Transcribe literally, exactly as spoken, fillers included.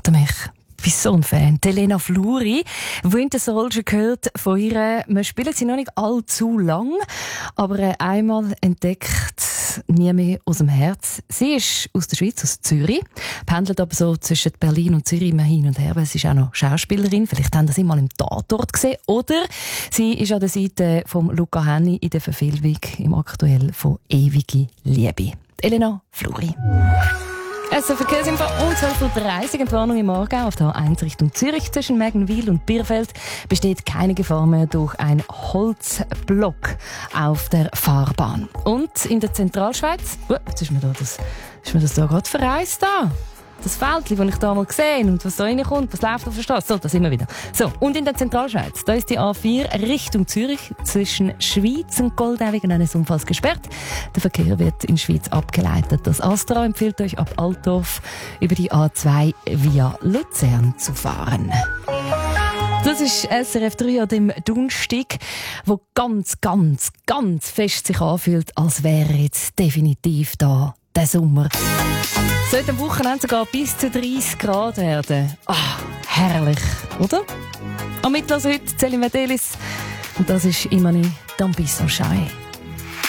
freut mich. Ich bin so ein Fan. Elena Fluri, Winter Soldier, gehört von ihr. Wir spielen sie noch nicht allzu lang, aber äh, einmal entdeckt, nie mehr aus dem Herz. Sie ist aus der Schweiz, aus Zürich, pendelt aber so zwischen Berlin und Zürich immer hin und her, weil sie ist auch noch Schauspielerin. Vielleicht haben Sie sie mal im Tatort gesehen. Oder sie ist an der Seite von Luca Hänni in der Verfilmung im Aktuell von «Ewige Liebe». Elena Fluri. Es ist ein Verkehrsinfo um zwölf Uhr dreißig. Entwarnung im Aargau auf der A eins Richtung Zürich. Zwischen Mägenwil und Bierfeld besteht keine Gefahr mehr durch einen Holzblock auf der Fahrbahn. Und in der Zentralschweiz, uh, jetzt ist mir, da das, ist mir das da gerade verreist da. Das Feld, das ich da mal gesehen und was da reinkommt, was läuft auf der Straße. So, da sind wir wieder. So, und in der Zentralschweiz, da ist die A vier Richtung Zürich zwischen Schwyz und Goldau wegen eines Unfalls gesperrt. Der Verkehr wird in Schwyz abgeleitet. Das Astra empfiehlt euch ab Altdorf über die A zwei via Luzern zu fahren. Das ist S R F drei an dem Donnerstag, wo ganz, ganz, ganz fest sich anfühlt, als wäre jetzt definitiv da der Sommer. Sollte am Wochenende sogar bis zu dreißig Grad werden. Ah, herrlich, oder? Am Mittag heute Celine Medelis. Und das ist Imani Don't Be So Shy.